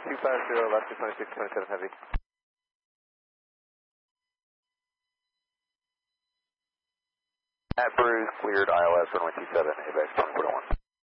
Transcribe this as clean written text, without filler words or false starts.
250, left to 2627 heavy. At Bruce, cleared ILS 1127, AVX 2041.